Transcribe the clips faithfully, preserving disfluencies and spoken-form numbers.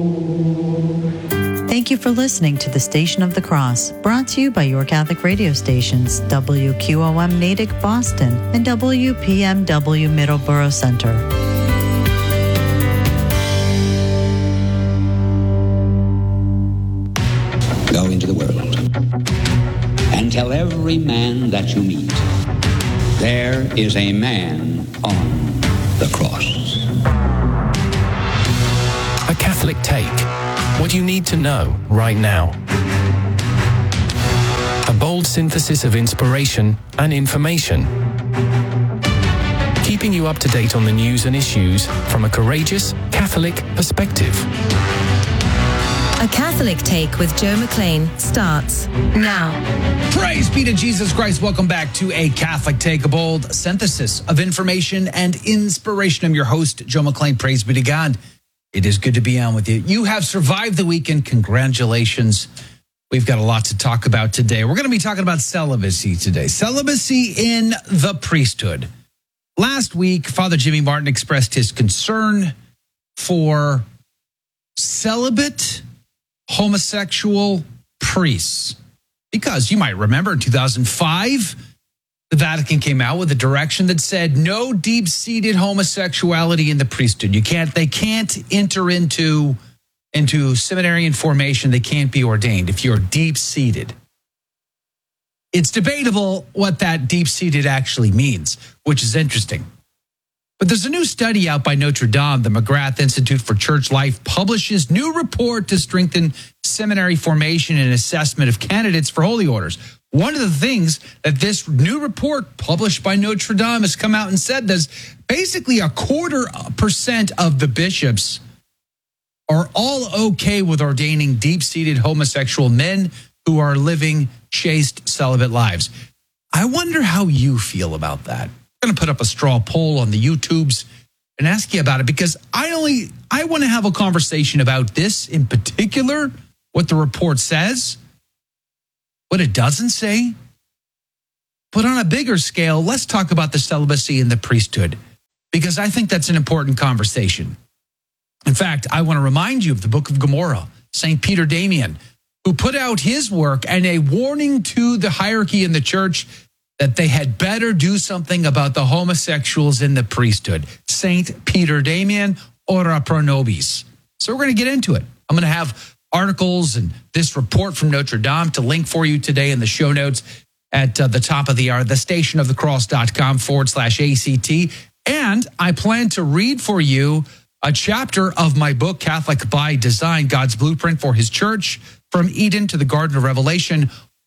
Thank you for listening to the Station of the Cross, brought to you by your Catholic radio stations, W Q O M Natick, Boston, and W P M W Middleborough Center. Go into the world and tell every man that you meet, there is a man on the cross. A Catholic Take. What you need to know right now. A bold synthesis of inspiration and information. Keeping you up to date on the news and issues from a courageous Catholic perspective. A Catholic Take with Joe McLean starts now. Praise be to Jesus Christ. Welcome back to A Catholic Take, a bold synthesis of information and inspiration. I'm your host, Joe McLean. Praise be to God. It is good to be on with you. You have survived the weekend. Congratulations. We've got a lot to talk about today. We're going to be talking about celibacy today. Celibacy in the priesthood. Last week, Father Jimmy Martin expressed his concern for celibate homosexual priests. Because you might remember in two thousand five, the Vatican came out with a direction that said no deep-seated homosexuality in the priesthood. You can't, they can't enter into, into seminarian formation. They can't be ordained if you're deep-seated. It's debatable what that deep-seated actually means, which is interesting. But there's a new study out by Notre Dame. The McGrath Institute for Church Life publishes new report to strengthen seminary formation and assessment of candidates for holy orders. One of the things that this new report published by Notre Dame has come out and said is basically a quarter percent of the bishops are all okay with ordaining deep-seated homosexual men who are living chaste celibate lives. I wonder how you feel about that. I'm going to put up a straw poll on the YouTubes and ask you about it because I only I want to have a conversation about this in particular, what the report says. What it doesn't say. But on a bigger scale, let's talk about the celibacy in the priesthood, because I think that's an important conversation. In fact, I want to remind you of the Book of Gomorrah, Saint Peter Damian, who put out his work and a warning to the hierarchy in the church that they had better do something about the homosexuals in the priesthood. Saint Peter Damian, ora pro nobis. So we're going to get into it. I'm going to have articles and this report from Notre Dame to link for you today in the show notes at uh, the top of the hour, thestationofthecross.com forward slash ACT. And I plan to read for you a chapter of my book, Catholic by Design, God's Blueprint for His Church, from Eden to the Garden of Revelation,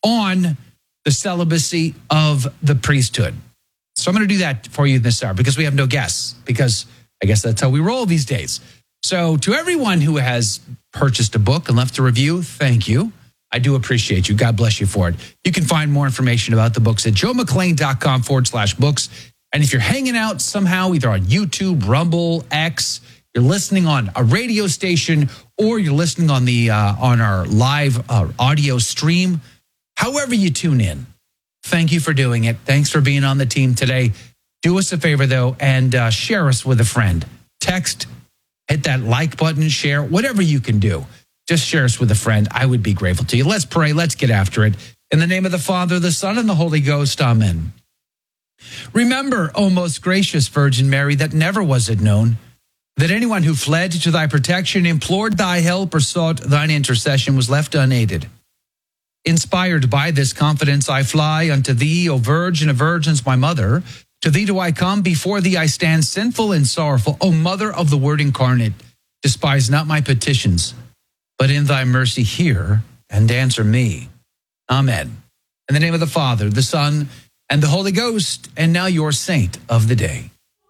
on the celibacy of the priesthood. So I'm going to do that for you this hour because we have no guests, because I guess that's how we roll these days. So to everyone who has purchased a book and left a review, thank you. I do appreciate you. God bless you for it. You can find more information about the books at joemcclain.com forward slash books. And if you're hanging out somehow, either on YouTube, Rumble, X, you're listening on a radio station, or you're listening on the uh, on our live uh, audio stream, however you tune in, thank you for doing it. Thanks for being on the team today. Do us a favor, though, and uh, share us with a friend. Text, hit that like button, share, whatever you can do. Just share us with a friend. I would be grateful to you. Let's pray. Let's get after it. In the name of the Father, the Son, and the Holy Ghost, amen. Remember, O most gracious Virgin Mary, that never was it known that anyone who fled to thy protection, implored thy help, or sought thine intercession was left unaided. Inspired by this confidence, I fly unto thee, O Virgin of Virgins, my mother. To thee do I come, before thee I stand sinful and sorrowful. O Mother of the Word incarnate, despise not my petitions, but in thy mercy hear and answer me. Amen. In the name of the Father, the Son, and the Holy Ghost, and now your saint of the day.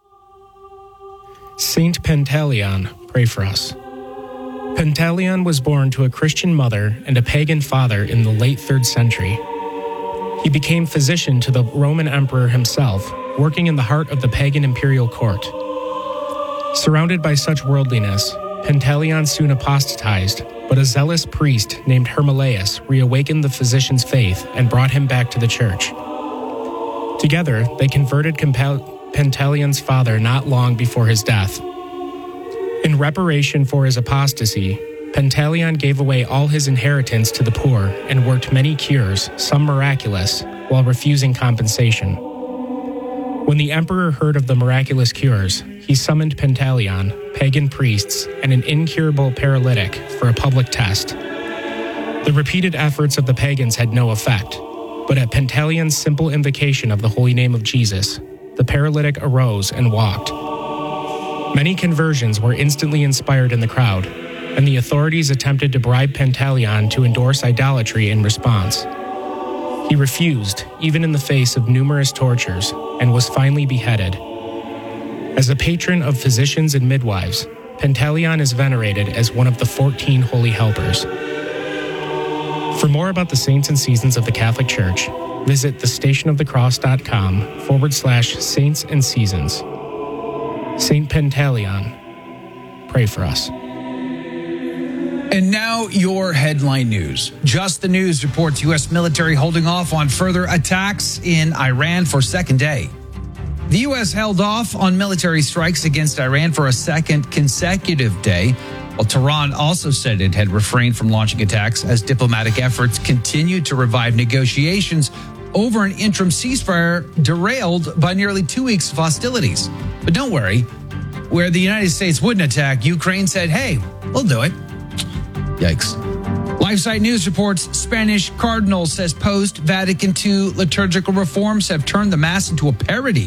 Saint Pantaleon, pray for us. Pantaleon was born to a Christian mother and a pagan father in the late third century. He became physician to the Roman emperor himself, working in the heart of the pagan imperial court. Surrounded by such worldliness, Pantaleon soon apostatized, but a zealous priest named Hermolaus reawakened the physician's faith and brought him back to the church. Together, they converted Pantaleon's father not long before his death. In reparation for his apostasy, Pantaleon gave away all his inheritance to the poor and worked many cures, some miraculous, while refusing compensation. When the emperor heard of the miraculous cures, he summoned Pantaleon, pagan priests, and an incurable paralytic for a public test. The repeated efforts of the pagans had no effect, but at Pantaleon's simple invocation of the holy name of Jesus, the paralytic arose and walked. Many conversions were instantly inspired in the crowd, and the authorities attempted to bribe Pantaleon to endorse idolatry in response. He refused, even in the face of numerous tortures, and was finally beheaded. As a patron of physicians and midwives, Pantaleon is venerated as one of the fourteen holy helpers. For more about the saints and seasons of the Catholic Church, visit thestationofthecross.com forward slash saints and seasons. Saint Pantaleon, pray for us. And now your headline news. Just the News reports U S military holding off on further attacks in Iran for second day. The U S held off on military strikes against Iran for a second consecutive day, while Tehran also said it had refrained from launching attacks as diplomatic efforts continued to revive negotiations over an interim ceasefire derailed by nearly two weeks of hostilities. But don't worry, where the United States wouldn't attack, Ukraine said, hey, we'll do it. Yikes. LifeSite News reports Spanish cardinal says post-Vatican two liturgical reforms have turned the Mass into a parody.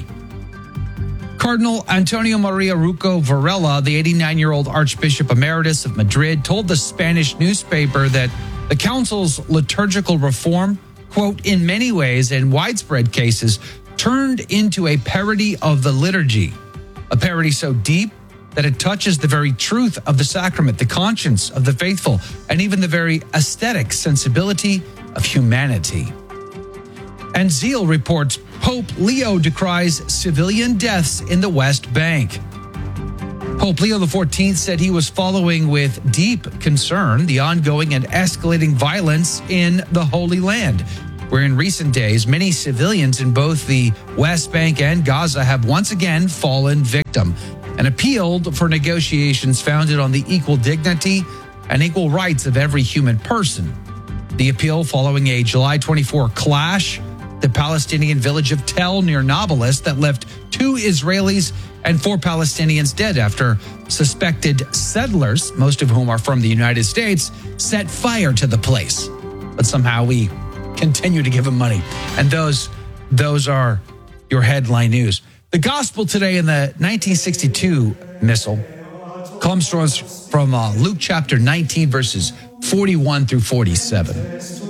Cardinal Antonio Maria Rucco Varela, the eighty-nine-year-old Archbishop Emeritus of Madrid, told the Spanish newspaper that the Council's liturgical reform, quote, in many ways and widespread cases, turned into a parody of the liturgy. A parody so deep that it touches the very truth of the sacrament, the conscience of the faithful, and even the very aesthetic sensibility of humanity. And Zeal reports Pope Leo decries civilian deaths in the West Bank. Pope Leo the fourteenth said he was following with deep concern the ongoing and escalating violence in the Holy Land, where in recent days many civilians in both the West Bank and Gaza have once again fallen victim, and appealed for negotiations founded on the equal dignity and equal rights of every human person. The appeal following a July twenty-fourth clash, the Palestinian village of Tel near Nablus that left two Israelis and four Palestinians dead after suspected settlers, most of whom are from the United States, set fire to the place. But somehow we continue to give them money. And those, those are your headline news. The gospel today in the nineteen sixty-two missal comes to us from uh, Luke chapter nineteen, verses forty-one through forty-seven.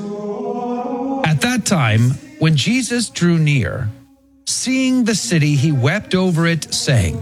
At that time, when Jesus drew near, seeing the city, he wept over it, saying,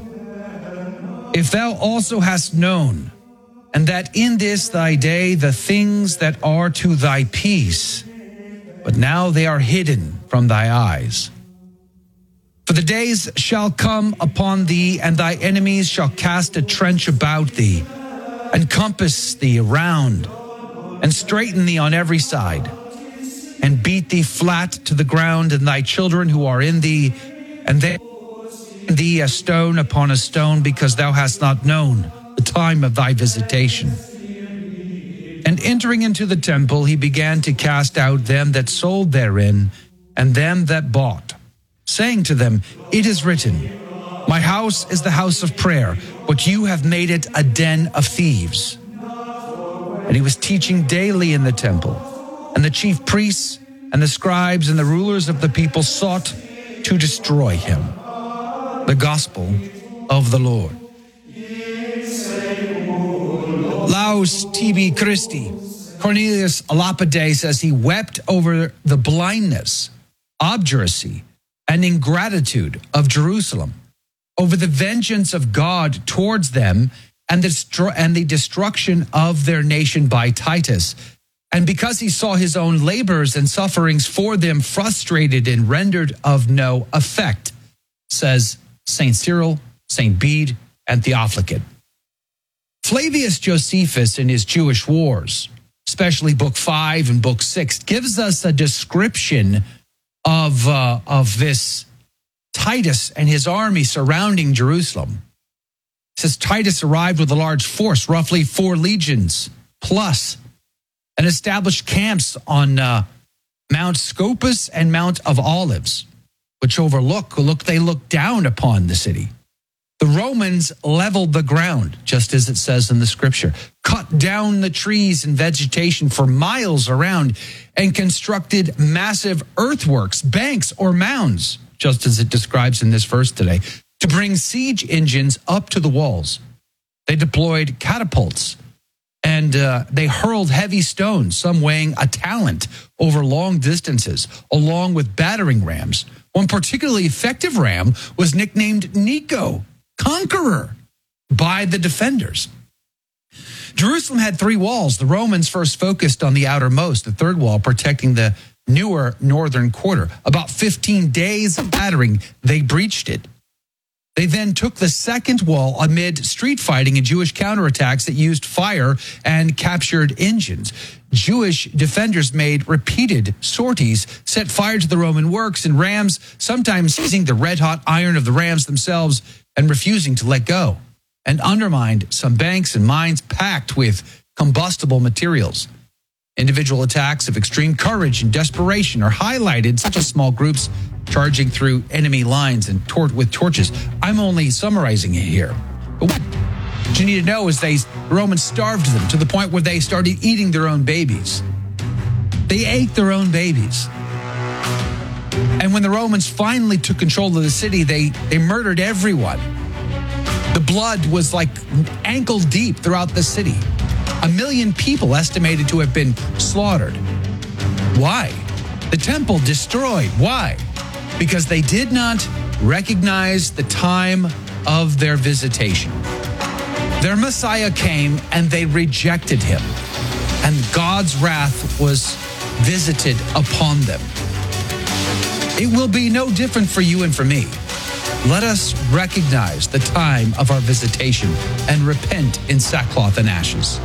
if thou also hast known, and that in this thy day the things that are to thy peace, but now they are hidden from thy eyes. For the days shall come upon thee, and thy enemies shall cast a trench about thee, and compass thee round, and straiten thee on every side, and beat thee flat to the ground, and thy children who are in thee, and they thee a stone upon a stone, because thou hast not known the time of thy visitation. And entering into the temple, he began to cast out them that sold therein, and them that bought, saying to them, it is written, my house is the house of prayer, but you have made it a den of thieves. And he was teaching daily in the temple, and the chief priests and the scribes and the rulers of the people sought to destroy him. The gospel of the Lord. Laus tibi Christi. Cornelius Lapide says he wept over the blindness, obduracy, and ingratitude of Jerusalem, over the vengeance of God towards them, and the, and the destruction of their nation by Titus. And because he saw his own labors and sufferings for them frustrated and rendered of no effect, says Saint Cyril, Saint Bede, and Theophilacte. Flavius Josephus in his Jewish Wars, especially Book five and Book six, gives us a description of, uh, of this Titus and his army surrounding Jerusalem. It says Titus arrived with a large force, roughly four legions, plus and established camps on uh, Mount Scopus and Mount of Olives, which overlook, look, they look down upon the city. The Romans leveled the ground, just as it says in the scripture, cut down the trees and vegetation for miles around, and constructed massive earthworks, banks, or mounds, just as it describes in this verse today, to bring siege engines up to the walls. They deployed catapults, and uh, they hurled heavy stones, some weighing a talent, over long distances, along with battering rams. One particularly effective ram was nicknamed Nico, Conqueror, by the defenders. Jerusalem had three walls. The Romans first focused on the outermost, the third wall protecting the newer northern quarter. About fifteen days of battering, they breached it. They then took the second wall amid street fighting and Jewish counterattacks that used fire and captured engines. Jewish defenders made repeated sorties, set fire to the Roman works and rams, sometimes seizing the red-hot iron of the rams themselves and refusing to let go, and undermined some banks and mines packed with combustible materials. Individual attacks of extreme courage and desperation are highlighted, such as small groups charging through enemy lines and tor- with torches. I'm only summarizing it here. But what you need to know is they, the Romans starved them to the point where they started eating their own babies. They ate their own babies. And when the Romans finally took control of the city, they, they murdered everyone. The blood was like ankle deep throughout the city. A million people estimated to have been slaughtered. Why? The temple destroyed. Why? Because they did not recognize the time of their visitation. Their Messiah came and they rejected him, and God's wrath was visited upon them. It will be no different for you and for me. Let us recognize the time of our visitation and repent in sackcloth and ashes.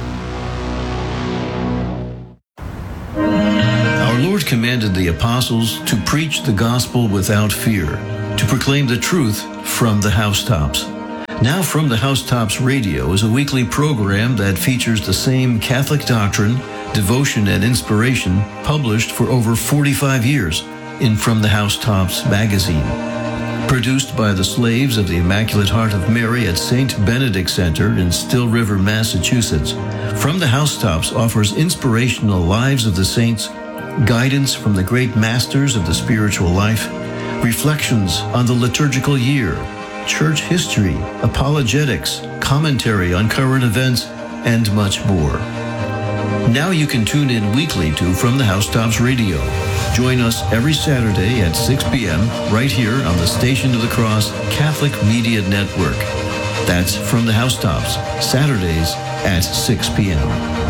Our Lord commanded the apostles to preach the gospel without fear, to proclaim the truth from the housetops. Now From the Housetops Radio is a weekly program that features the same Catholic doctrine, devotion, and inspiration published for over forty-five years in From the Housetops magazine. Produced by the slaves of the Immaculate Heart of Mary at Saint Benedict Center in Still River, Massachusetts, From the Housetops offers inspirational lives of the saints, guidance from the great masters of the spiritual life, reflections on the liturgical year, church history, apologetics, commentary on current events, and much more. Now you can tune in weekly to From the Housetops Radio. Join us every Saturday at six p.m. right here on the Station of the Cross Catholic Media Network. That's From the Housetops, Saturdays at six p.m.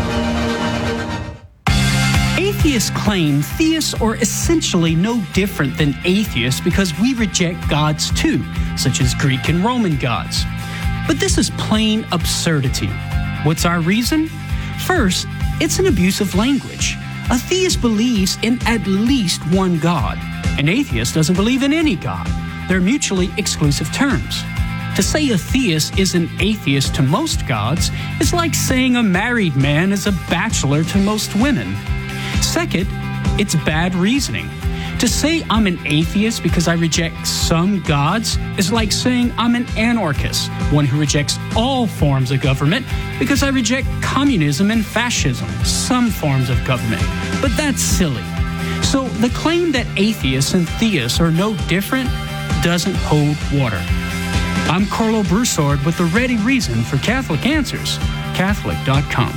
Atheists claim theists are essentially no different than atheists because we reject gods too, such as Greek and Roman gods. But this is plain absurdity. What's our reason? First, it's an abuse of language. A theist believes in at least one God. An atheist doesn't believe in any God. They're mutually exclusive terms. To say a theist is an atheist to most gods is like saying a married man is a bachelor to most women. Second, it's bad reasoning. To say I'm an atheist because I reject some gods is like saying I'm an anarchist, one who rejects all forms of government because I reject communism and fascism, some forms of government. But that's silly. So the claim that atheists and theists are no different doesn't hold water. I'm Carlo Broussard with the ready reason for Catholic Answers, Catholic dot com.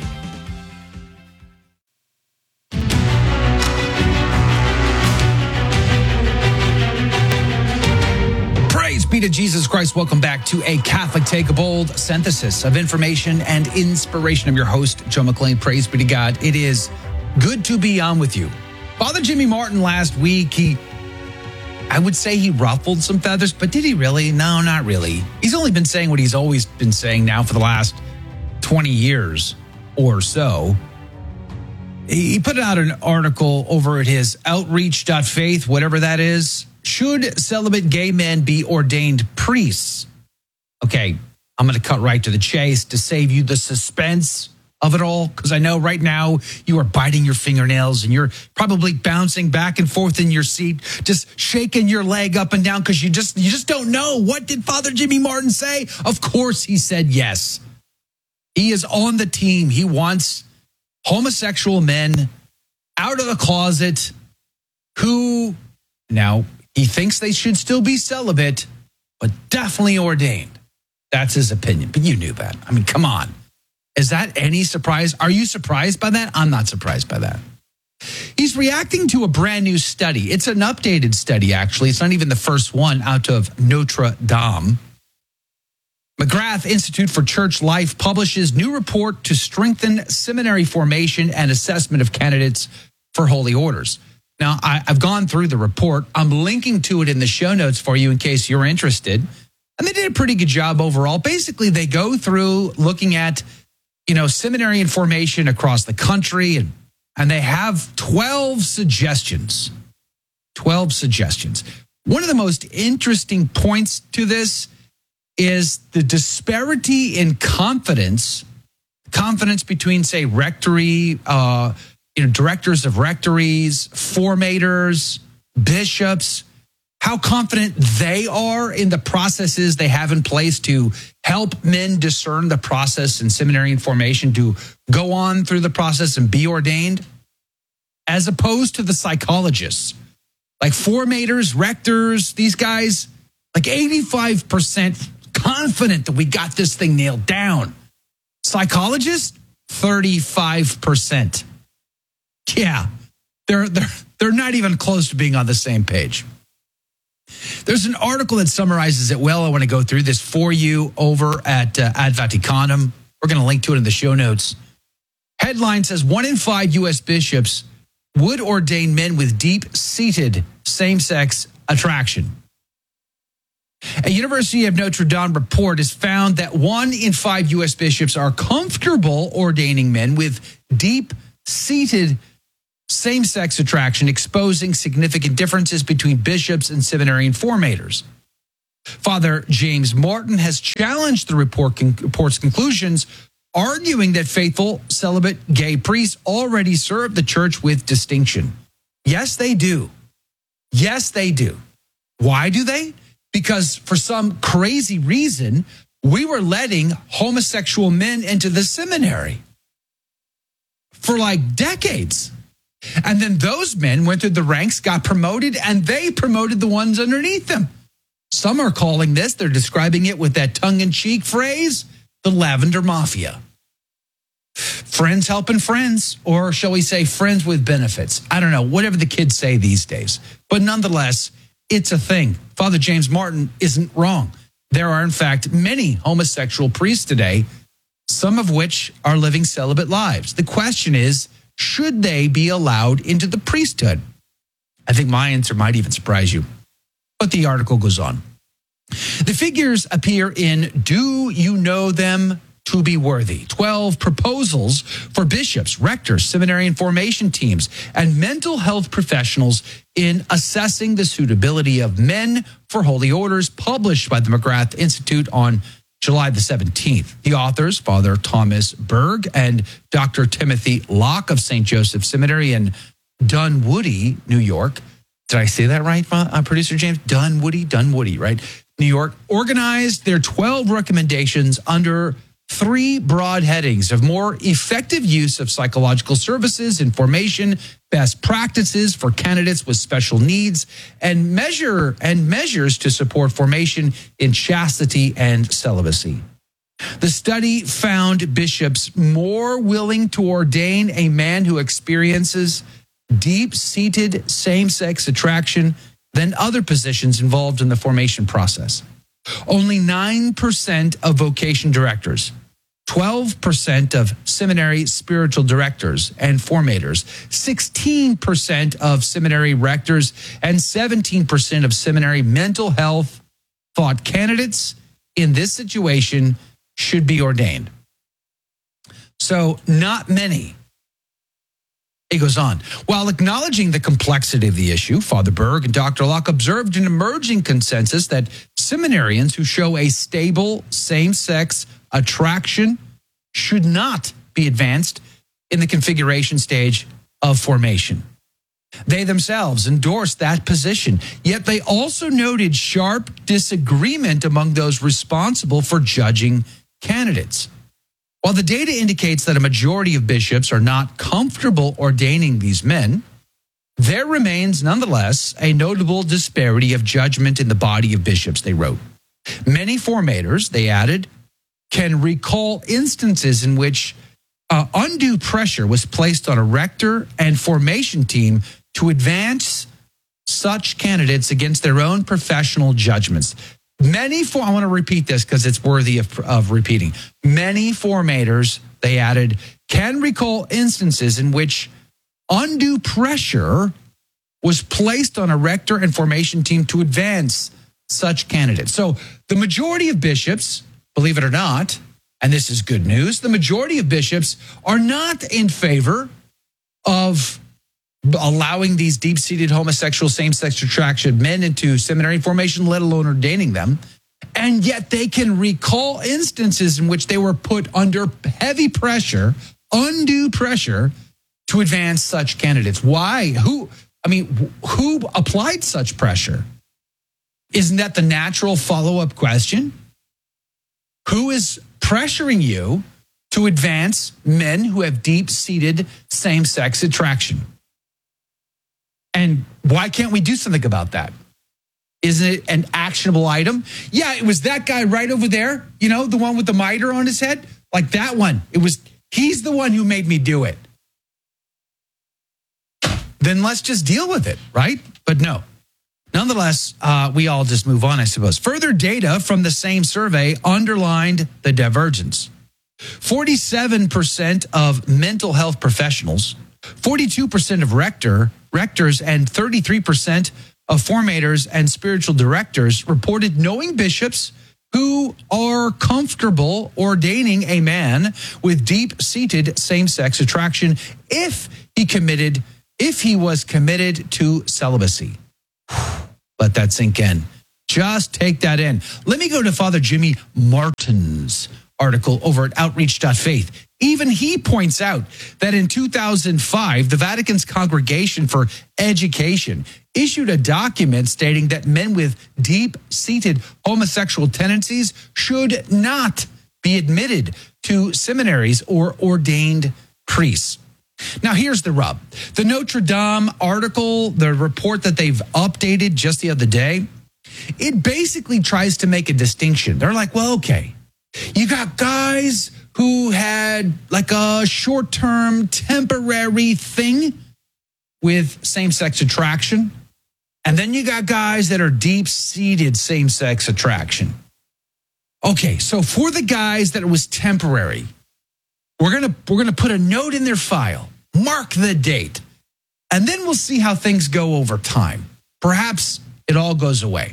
Be to Jesus Christ. Welcome back to a Catholic Take a Bold synthesis of information and inspiration. I'm your host, Joe McClain. Praise be to God. It is good to be on with you. Father Jimmy Martin last week, he, I would say he ruffled some feathers, but did he really? No, not really. He's only been saying what he's always been saying now for the last twenty years or so. He put out an article over at his outreach dot faith, whatever that is. Should celibate gay men be ordained priests? Okay, I'm going to cut right to the chase to save you the suspense. of it all? Because I know right now you are biting your fingernails and you're probably bouncing back and forth in your seat, just shaking your leg up and down because you just you just don't know. What did Father Jimmy Martin say? Of course he said yes. He is on the team. He wants homosexual men out of the closet who, now, he thinks they should still be celibate, but definitely ordained. That's his opinion. But you knew that. I mean, come on. Is that any surprise? Are you surprised by that? I'm not surprised by that. He's reacting to a brand new study. It's an updated study, actually. It's not even the first one out of Notre Dame. McGrath Institute for Church Life publishes new report to strengthen seminary formation and assessment of candidates for holy orders. Now, I, I've gone through the report. I'm linking to it in the show notes for you in case you're interested. And they did a pretty good job overall. Basically, they go through looking at, you know, seminary formation across the country, and, and they have twelve suggestions. twelve suggestions. One of the most interesting points to this is the disparity in confidence, confidence between, say, rectory, uh, you know, directors of rectories, formators, bishops, how confident they are in the processes they have in place to help men discern the process in seminary and formation, to go on through the process and be ordained, as opposed to the psychologists. Like formators, rectors, these guys, like eighty-five percent confident that we got this thing nailed down. Psychologists, thirty-five percent. Yeah, they're, they're, they're not even close to being on the same page. There's an article that summarizes it well. I want to go through this for you over at uh, Ad Vaticanum. We're going to link to it in the show notes. Headline says, one in five U S bishops would ordain men with deep-seated same-sex attraction. A University of Notre Dame report has found that one in five U S bishops are comfortable ordaining men with deep-seated same-sex attraction, exposing significant differences between bishops and seminary formators. Father James Martin has challenged the report, report's conclusions, arguing that faithful celibate gay priests already serve the church with distinction. Yes, they do. Yes, they do. Why do they? Because for some crazy reason, we were letting homosexual men into the seminary for like decades. And then those men went through the ranks, got promoted, and they promoted the ones underneath them. Some are calling this, they're describing it with that tongue-in-cheek phrase, the Lavender Mafia. Friends helping friends, or shall we say friends with benefits. I don't know, whatever the kids say these days. But nonetheless, it's a thing. Father James Martin isn't wrong. There are, in fact, many homosexual priests today, some of which are living celibate lives. The question is, should they be allowed into the priesthood? I think my answer might even surprise you. But the article goes on. The figures appear in Do You Know Them to Be Worthy? twelve proposals for bishops, rectors, seminary and formation teams, and mental health professionals in assessing the suitability of men for holy orders, published by the McGrath Institute on July the seventeenth. The authors, Father Thomas Berg and Doctor Timothy Locke of Saint Joseph Seminary in Dunwoody, New York. Did I say that right, uh, Producer James? Dunwoody, Dunwoody, right? New York, organized their twelve recommendations under three broad headings of more effective use of psychological services, information, best practices for candidates with special needs, and measure and measures to support formation in chastity and celibacy. The study found bishops more willing to ordain a man who experiences deep-seated same-sex attraction than other positions involved in the formation process. Only nine percent of vocation directors, twelve percent of seminary spiritual directors and formators, sixteen percent of seminary rectors, and seventeen percent of seminary mental health thought candidates in this situation should be ordained. So not many. It goes on. While acknowledging the complexity of the issue, Father Berg and Doctor Locke observed an emerging consensus that seminarians who show a stable same-sex attraction should not be advanced in the configuration stage of formation. They themselves endorsed that position, yet they also noted sharp disagreement among those responsible for judging candidates. While the data indicates that a majority of bishops are not comfortable ordaining these men, there remains nonetheless a notable disparity of judgment in the body of bishops, they wrote. Many formators, they added, can recall instances in which uh, undue pressure was placed on a rector and formation team to advance such candidates against their own professional judgments. Many, for, I want to repeat this because it's worthy of, of repeating. Many formators, they added, can recall instances in which undue pressure was placed on a rector and formation team to advance such candidates. So the majority of bishops, believe it or not, and this is good news, the majority of bishops are not in favor of allowing these deep-seated homosexual same-sex attraction men into seminary formation, let alone ordaining them. And yet they can recall instances in which they were put under heavy pressure, undue pressure, to advance such candidates. Why? Who, I mean, who applied such pressure? Isn't that the natural follow-up question? Who is pressuring you to advance men who have deep-seated same-sex attraction? And why can't we do something about that? Isn't it an actionable item? Yeah, it was that guy right over there, you know, the one with the mitre on his head, like that one. It was, he's the one who made me do it. Then let's just deal with it, right? But no. Nonetheless, uh, we all just move on, I suppose. Further data from the same survey underlined the divergence. forty-seven percent of mental health professionals, forty-two percent of rector, rectors, and thirty-three percent of formators and spiritual directors reported knowing bishops who are comfortable ordaining a man with deep-seated same-sex attraction if he committed, if he was committed to celibacy. Let that sink in. Just take that in. Let me go to Father Jimmy Martin's article over at outreach dot faith. Even he points out that in two thousand five, the Vatican's Congregation for Education issued a document stating that men with deep-seated homosexual tendencies should not be admitted to seminaries or ordained priests. Now, here's the rub. The Notre Dame article, the report that they've updated just the other day, it basically tries to make a distinction. They're like, well, okay, you got guys who had like a short-term, temporary thing with same-sex attraction, and then you got guys that are deep-seated same-sex attraction. Okay, so for the guys that it was temporary, We're gonna we're gonna put a note in their file, mark the date, and then we'll see how things go over time. Perhaps it all goes away.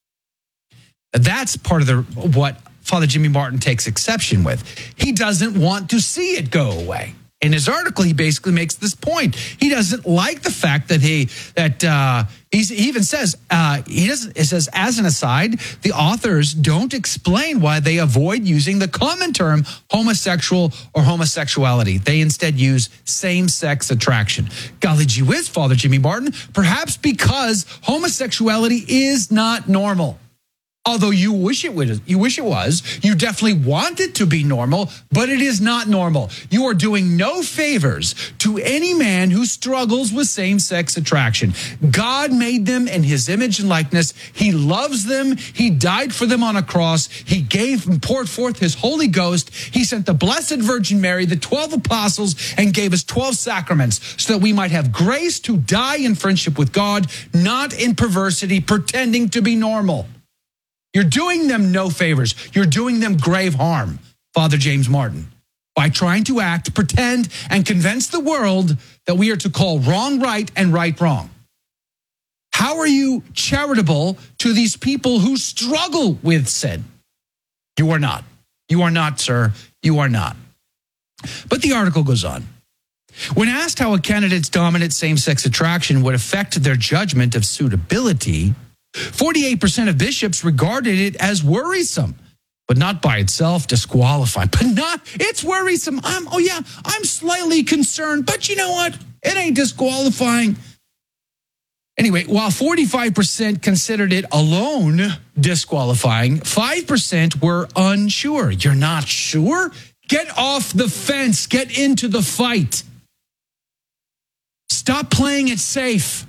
That's part of the what Father Jimmy Martin takes exception with. He doesn't want to see it go away. In his article, he basically makes this point. He doesn't like the fact that he that uh, he's, he even says uh, he doesn't. It says, as an aside, the authors don't explain why they avoid using the common term homosexual or homosexuality. They instead use same-sex attraction. Golly gee whiz, Father Jimmy Martin, perhaps because homosexuality is not normal. Although you wish it would, you wish it was, you definitely want it to be normal, but it is not normal. You are doing no favors to any man who struggles with same-sex attraction. God made them in his image and likeness. He loves them. He died for them on a cross. He gave and poured forth his Holy Ghost. He sent the Blessed Virgin Mary, the twelve apostles, and gave us twelve sacraments so that we might have grace to die in friendship with God, not in perversity, pretending to be normal. You're doing them no favors. You're doing them grave harm, Father James Martin, by trying to act, pretend, and convince the world that we are to call wrong right and right wrong. How are you charitable to these people who struggle with sin? You are not. You are not, sir. You are not. But the article goes on. When asked how a candidate's dominant same-sex attraction would affect their judgment of suitability, forty-eight percent of bishops regarded it as worrisome. but not by itself disqualified. But not, it's worrisome. I'm, oh yeah, I'm slightly concerned, but you know what? It ain't disqualifying. Anyway, while forty-five percent considered it alone disqualifying, five percent were unsure. You're not sure? Get off the fence. Get into the fight. Stop playing it safe.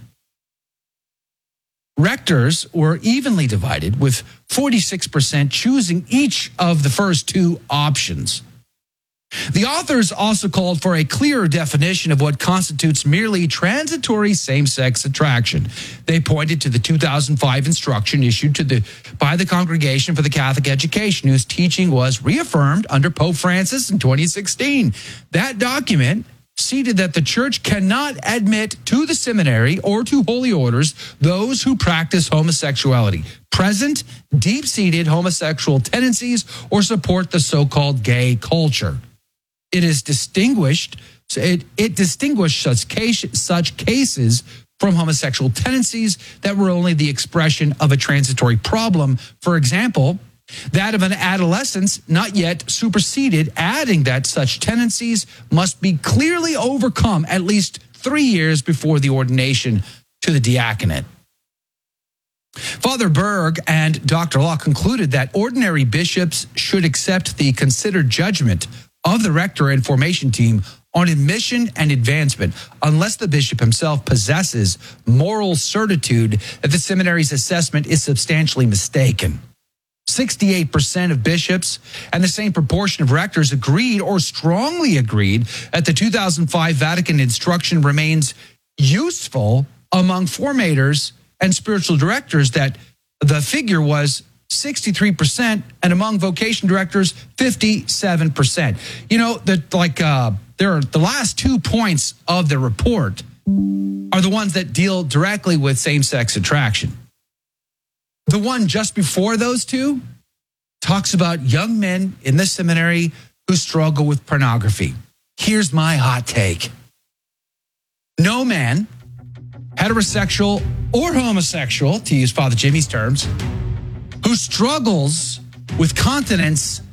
Rectors were evenly divided, with forty-six percent choosing each of the first two options. The authors also called for a clearer definition of what constitutes merely transitory same-sex attraction. They pointed to the two thousand five instruction issued to the by the Congregation for the Catholic Education, whose teaching was reaffirmed under Pope Francis in twenty sixteen. That document stated that the church cannot admit to the seminary or to holy orders those who practice homosexuality, present deep-seated homosexual tendencies, or support the so-called gay culture. It is distinguished, it, it distinguished such, case, such cases from homosexual tendencies that were only the expression of a transitory problem. For example, that of an adolescence not yet superseded, adding that such tendencies must be clearly overcome at least three years before the ordination to the diaconate. Father Berg and Doctor Law concluded that ordinary bishops should accept the considered judgment of the rector and formation team on admission and advancement, unless the bishop himself possesses moral certitude that the seminary's assessment is substantially mistaken. sixty-eight percent of bishops and the same proportion of rectors agreed or strongly agreed that the two thousand five Vatican instruction remains useful among formators and spiritual directors, that the figure was sixty-three percent, and among vocation directors, fifty-seven percent. You know, that like uh, there are the last two points of the report are the ones that deal directly with same-sex attraction. The one just before those two talks about young men in the seminary who struggle with pornography. Here's my hot take. No man, heterosexual or homosexual, to use Father Jimmy's terms, who struggles with continence